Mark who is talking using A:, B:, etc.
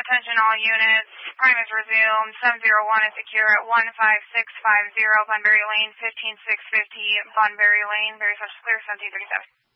A: Attention all units. Prime is resumed. 701 is secure at 15650 Bunbury Lane, 15650 Bunbury Lane. Very much clear, 1737.